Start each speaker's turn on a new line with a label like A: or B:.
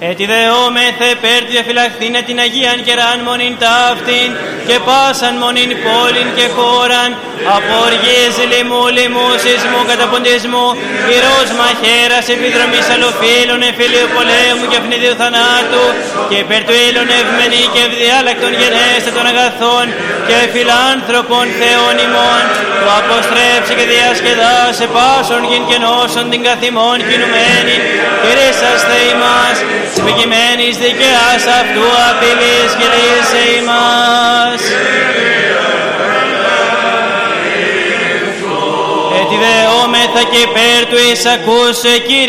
A: Έτσι δεόμεθε υπέρ του διαφυλαχθήνε την Αγίαν κεράν μονήν ταύτην και πάσαν μονήν πόλην και χώραν από οργής λοιμού, λοιμού, σεισμού, καταποντισμού, πυρός μαχαίρας, επιδρομής αλλοφύλων, εφήλιου πολέμου και ευνηδίου θανάτου και υπέρ του ήλων ευμενή και ευδιάλακτον γενέστε των αγαθών και φιλάνθρωπων Θεών ημών που αποστρέψει και διασκεδάσε πάσον γιν και νόσον την καθημών κινουμένην και ρίσαστε ημάς σπικημένης δικαιάς αυτού απειλής και λύσε ημάς. Έτσι δεόμεθα και υπέρ του εισακούσε Κύριε